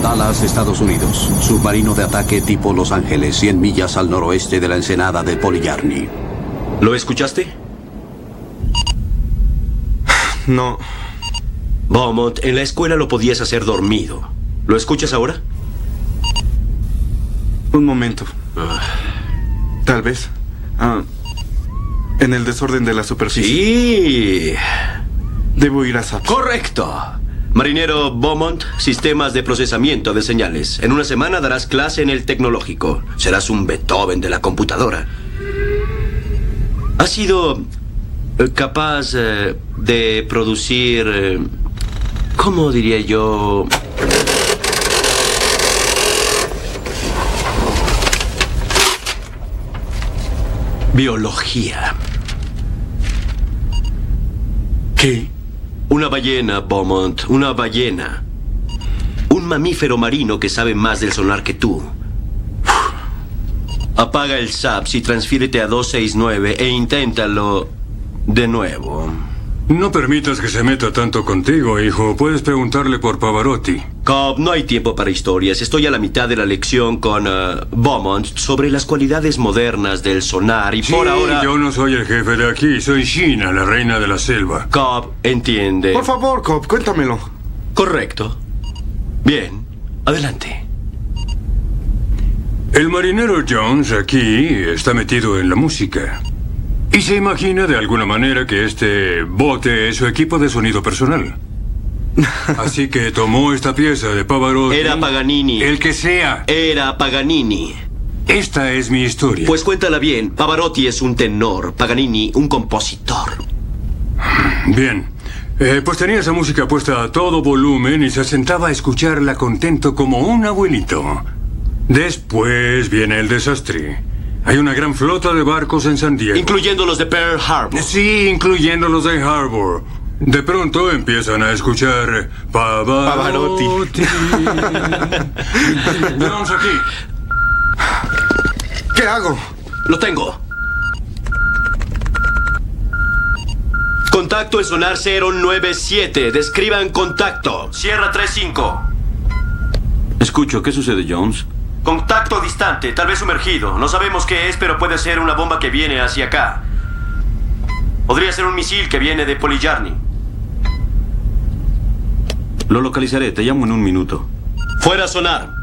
Dallas, Estados Unidos. Submarino de ataque tipo Los Ángeles, 100 millas al noroeste de la ensenada de Polyarny. ¿Lo escuchaste? No. Beaumont, en la escuela lo podías hacer dormido. ¿Lo escuchas ahora? Un momento. Tal vez. En el desorden de la superficie. Sí. Debo ir a SAP. Correcto. Marinero Beaumont, sistemas de procesamiento de señales. En una semana darás clase en el tecnológico. Serás un Beethoven de la computadora. ¿Has sido capaz de producir... ¿cómo diría yo? Biología. ¿Qué? Una ballena, Beaumont, una ballena. Un mamífero marino que sabe más del sonar que tú. Apaga el SAPS y transfiérete a 269 e inténtalo de nuevo. No permitas que se meta tanto contigo, hijo. Puedes preguntarle por Pavarotti. Cobb, no hay tiempo para historias. Estoy a la mitad de la lección con Beaumont sobre las cualidades modernas del sonar y por ahora... yo no soy el jefe de aquí. Soy Sheena, la reina de la selva. Cobb, entiende. Por favor, Cobb, cuéntamelo. Correcto. Bien, adelante. El marinero Jones aquí está metido en la música. Y se imagina de alguna manera que este bote es su equipo de sonido personal. Así que tomó esta pieza de Pavarotti. Era Paganini. El que sea. Era Paganini. Esta es mi historia. Pues cuéntala bien. Pavarotti es un tenor, Paganini un compositor. Bien. Pues tenía esa música puesta a todo volumen y se sentaba a escucharla contento como un abuelito. Después viene el desastre. Hay una gran flota de barcos en San Diego. Incluyendo los de Pearl Harbor. Sí, incluyendo los de Harbor. De pronto empiezan a escuchar Pavarotti. Veamos aquí. ¿Qué hago? Lo tengo. Contacto en sonar 097. Describan contacto. Sierra 35. Escucho, ¿qué sucede, Jones? Contacto distante, tal vez sumergido. No sabemos qué es, pero puede ser una bomba que viene hacia acá. Podría ser un misil que viene de Polyarny. Lo localizaré, te llamo en un minuto. Fuera sonar.